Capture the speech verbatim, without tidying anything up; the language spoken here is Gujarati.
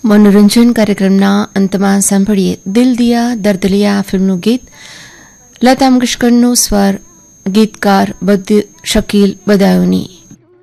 મનોરંજન કાર્યક્રમના અંતમાં સાંભળીએ દિલ દિયા દર્દ લિયા ફિલ્મનું ગીત. લતા મંગેશકરનો સ્વર, ગીતકાર શકીલ બદાયુની.